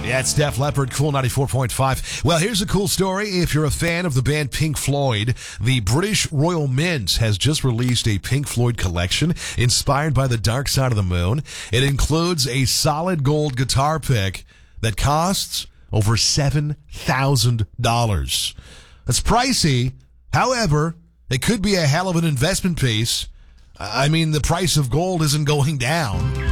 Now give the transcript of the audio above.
Yeah, it's Def Leppard, Cool 94.5. Well, here's a cool story. If you're a fan of the band Pink Floyd, the British Royal Mint has just released a Pink Floyd collection inspired by the Dark Side of the Moon. It includes a solid gold guitar pick that costs over $7,000. That's pricey. However, it could be a hell of an investment piece. I mean, the price of gold isn't going down.